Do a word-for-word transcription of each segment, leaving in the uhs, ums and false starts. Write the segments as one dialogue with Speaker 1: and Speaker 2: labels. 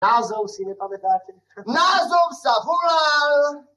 Speaker 1: Názov si nepamätáte?
Speaker 2: Názov sa volal...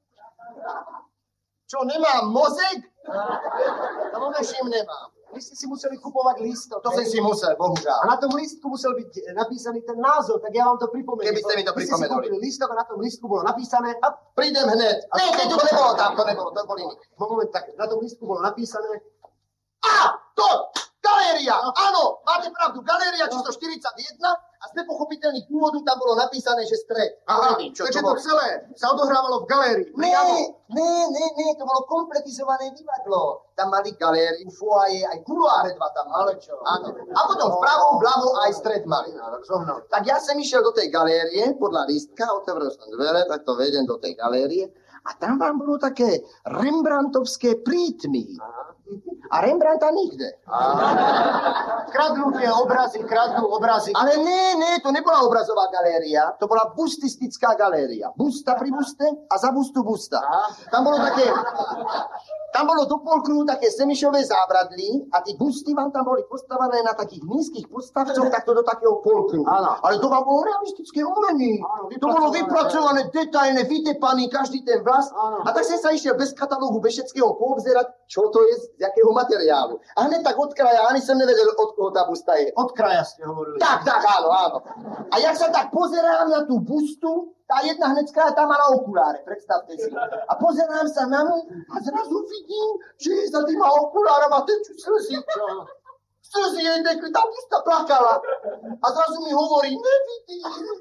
Speaker 2: Čo, nemám mozek? To vôbeším nemám.
Speaker 1: Vy ste si museli kupovať lístok.
Speaker 2: To som si musel, bohužiaľ.
Speaker 1: A na tom lístku musel byť napísaný ten názov, tak ja vám to pripomeniem.
Speaker 2: Keby ste mi to pripomenuli.
Speaker 1: Vy ste si kúpili lístok a na tom lístku bolo napísané... A...
Speaker 2: Prídem hneď. A ne, ne, to nebolo tam, to nebolo, to bol iný.
Speaker 1: Moment, tak na tom lístku bolo napísané...
Speaker 2: Á, to! Galéria! Áno, máte pravdu, galéria číslo štyridsaťjeden a z nepochopiteľných dôvodov tam bolo napísané, že stred.
Speaker 1: Aha, čo, takže to, to celé sa odohrávalo v galérii.
Speaker 2: Ne, ne, ne, ne, to bolo kompletizované divadlo. Tam mali galériu, foaje, aj kuloáre dva tam mali. Čo? Áno. A potom vpravo, vľavo aj stred mali.
Speaker 1: No, tak zohnal.
Speaker 2: Tak ja som išiel do tej galérie, podľa lístka, otvoril som dvere, tak to vedem do tej galérie. A tam vám bolo také rembrandtovské prítmy. Aha. A Rembrandta nikde.
Speaker 1: Kradnú tie obrazy, kradnú obrazy.
Speaker 2: Ale ne, ne, to nebola obrazová galéria, to bola bustistická galéria. Busta pri buste a za bustu busta. Tam bolo také, tam bolo do polkruhu také semišové zábradlí a tí busty vám tam boli postavané na takých nízkych postavcoch, takto do takého polkruhu. Ale to vám bolo realistické umenie. To bolo vypracované, detailné, vytepaný, každý ten vlas. Áno. A tak som sa išiel bez katalógu, bez všetkého poobzerať, čo to je, z jakého materiálu. A hneď tak od kraja, ani som nevedel, od koho tá busta je.
Speaker 1: Od kraja ste hovorili.
Speaker 2: Tak, tak, áno, áno. A jak sa tak pozerám na tú bustu, tá jedna hneď z kraja, tá má na okuláre, predstavte si. A pozerám sa na ňu a zrazu vidím, že je za týma okulárama tečú slzy. Slzy jej tekli, tá busta plakala. A zrazu mi hovorí, nevidím,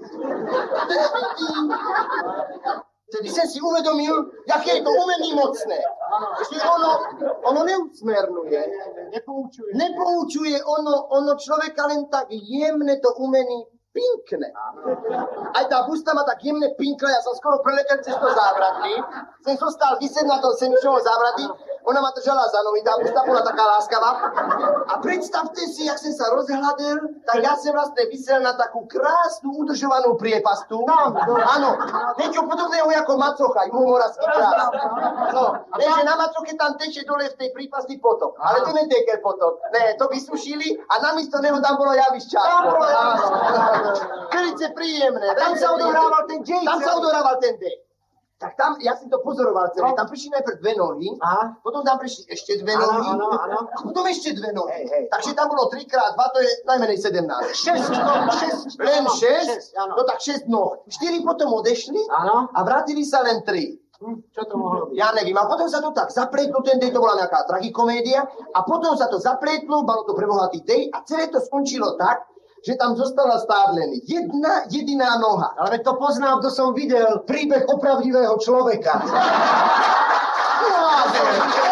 Speaker 2: nevidím. Tedy som si uvedomil, jaké je to umení mocné. Že ono, ono neusmernuje.
Speaker 1: Nepoučuje.
Speaker 2: Nepoučuje ono, ono človeka len tak jemne to umení pinkne. Aj tá busta ma tak jemne pinkla, ja som skoro preletel cez to zábradlí. Som zostal vysieť na tom semičovom zábradlí, ona ma držala za nohy, tá busta bola taká láskavá. A predstavte si, jak som sa rozhľadil, tak ja som vlastne vysel na takú krásnu, udržovanú priepastu. Áno, niečo podobného ako macocha, juhomoravský krás. No, lenže na macoche tam teče dole v tej prípasti potok. Ale to netekel potok. Ne, to vysušili a namiesto neho tam bolo javišťátko. Velice príjemné.
Speaker 1: A tam sa odohrával ten dej.
Speaker 2: Tam sa odohrával ten dej. Tak tam, ja som to pozoroval celé, tam prišli najprv dve nohy,
Speaker 1: aha,
Speaker 2: potom tam prišli ešte dve nohy,
Speaker 1: áno, áno,
Speaker 2: a potom ešte dve nohy.
Speaker 1: Hej, hej.
Speaker 2: Takže tam bolo tri krát dva, to je najmenej sedemnásť.
Speaker 1: šesť, no, šesť.
Speaker 2: Len šesť,
Speaker 1: šesť, áno.
Speaker 2: No tak šesť noh. štyri potom odešli
Speaker 1: áno,
Speaker 2: a vrátili sa len tri.
Speaker 1: Hm, čo to mohlo byť?
Speaker 2: Ja nevím, a potom sa to tak zapletlo, ten dej to bola nejaká tragikomédia, a potom sa to zapletlo, malo to prebohatý dej a celé to skončilo tak, že tam zostala stáť len jedna jediná noha.
Speaker 1: Ale to poznám, to som videl, príbeh opravdivého človeka.
Speaker 2: Áno,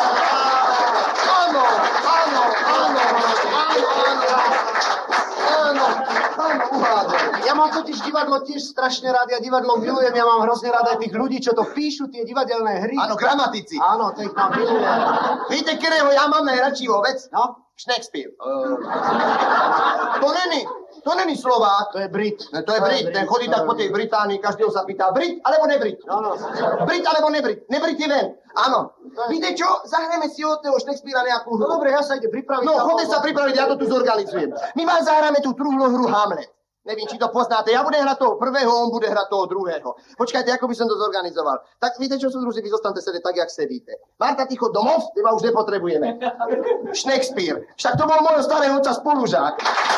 Speaker 2: áno, áno, áno, áno, áno, áno, uhádol.
Speaker 1: Ja mám totiž divadlo tiež strašne rád, ja divadlo milujem, ja mám hrozne rád aj tých ľudí, čo to píšu, tie divadelné hry.
Speaker 2: Áno, gramatici.
Speaker 1: Áno, to ich tam milujem.
Speaker 2: Víte, ktorého ja mám najradší vôbec?
Speaker 1: No?
Speaker 2: Shakespeare. Uh, to není, to není Slovák.
Speaker 1: To je Brit.
Speaker 2: Ne, to je Brit, ten chodí tak po tej Británii, každého sa pýta, Brit alebo nebrit?
Speaker 1: No, no.
Speaker 2: Brit alebo nebrit? Nebrit je ven. Áno. Víte čo? Zahrajeme si od toho Shakespearea nejakú hru.
Speaker 1: No dobre, ja sa ide pripraviť.
Speaker 2: No, chodte sa pripraviť, ja to tu zorganizujem. My vám zahráme tú truhlú hru Hamlet. Neviem, či to poznáte. Ja budem hrať toho prvého, on bude hrať toho druhého. Počkajte, ako by som to zorganizoval. Tak víte čo, súdruzi, vy zostanete sedieť tak, jak sedíte. Marta, ticho domov, teba už nepotrebujeme. Shakespeare. Však to bol môj starý otca spolužák.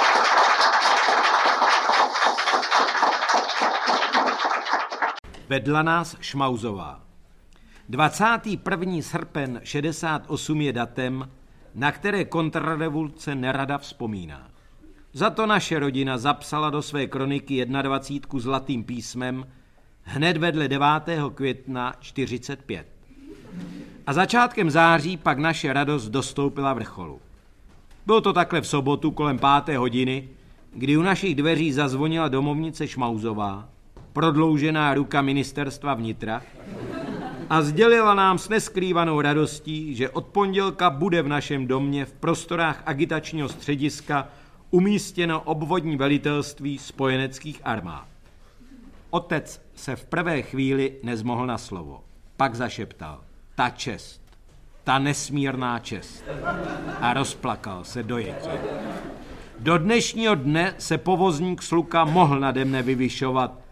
Speaker 3: Vedla nás Šmauzová. dvacátého prvního srpen šedesát osm je datem, na které kontrrevoluce nerada vzpomíná. Za to naše rodina zapsala do své kroniky dvacítku zlatým písmem hned vedle devátého května čtyřicet pět. A začátkem září pak naše radost dostoupila vrcholu. Bylo to takhle v sobotu kolem páté hodiny, kdy u našich dveří zazvonila domovnice Šmauzová, prodloužená ruka ministerstva vnitra, a sdělila nám s neskrývanou radostí, že od pondělka bude v našem domě v prostorách agitačního střediska umístěno obvodní velitelství spojeneckých armád. Otec se v prvé chvíli nezmohl na slovo. Pak zašeptal: ta čest, ta nesmírná čest. A rozplakal se dojetí. Do dnešního dne se povozník Sluka mohl nade mne vyvyšovat,